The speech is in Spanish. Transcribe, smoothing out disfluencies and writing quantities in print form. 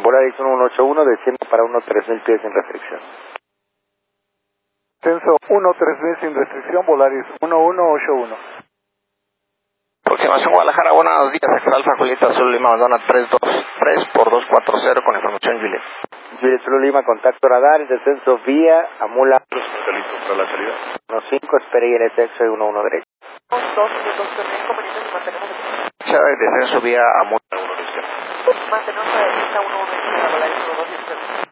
Volaris 1181, desciende para 1-3000 pies sin restricción. Descenso 1-3000 sin restricción, Volaris 1181. Aproximación Guadalajara, buenos días, Alfa Julieta Azul Lima, Madonna 323 por 240 con información Juliet. Juliet Zulu Lima, contacto radar, el descenso vía Amula. ¿Está listo para la salida? 15, espere ILS 11 derecho. 2 minutos, inconvenientes y mantenemos Descenso vía Amula 1 mantenemos a la lista 11 para Volaris 12.